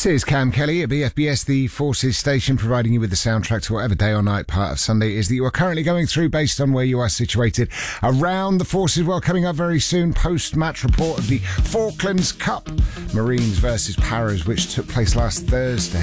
This is Cam Kelly at BFBS, the Forces station, providing you with the soundtrack to whatever day or night part of Sunday is that you are currently going through based on where you are situated around the Forces World. Coming up very soon, post-match report of the Falklands Cup, Marines versus Paras, which took place last Thursday.